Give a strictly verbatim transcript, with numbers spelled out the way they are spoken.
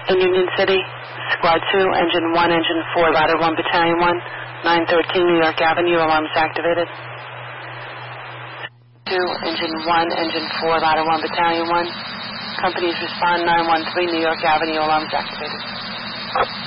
In Union City, Squad two, Engine one, Engine four, Ladder one, Battalion one, nine thirteen New York Avenue, alarms activated. two, Engine one, Engine four, Ladder one, Battalion one. Companies respond, nine one three New York Avenue, alarms activated.